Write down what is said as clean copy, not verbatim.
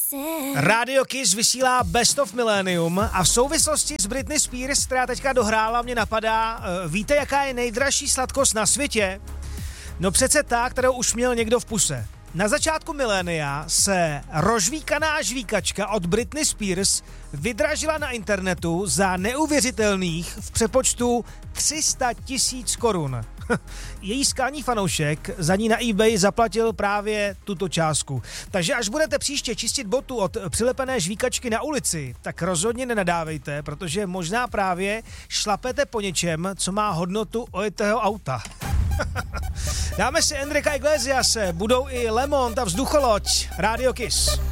Radio Kiss vysílá Best of Millennium a v souvislosti s Britney Spears, která teďka dohrála, mě napadá, víte, jaká je nejdražší sladkost na světě? No přece ta, kterou už měl někdo v puse. Na začátku milénia se rožvíkaná žvíkačka od Britney Spears vydražila na internetu za neuvěřitelných v přepočtu 300 000 korun. Její skalní fanoušek za ní na eBay zaplatil právě tuto částku. Takže až budete příště čistit botu od přilepené žvíkačky na ulici, tak rozhodně nenadávejte, protože možná právě šlapete po něčem, co má hodnotu ojetého auta. Dáme si Enrika Iglesiase, budou i Lemont a Vzducholoď. Radio Kiss.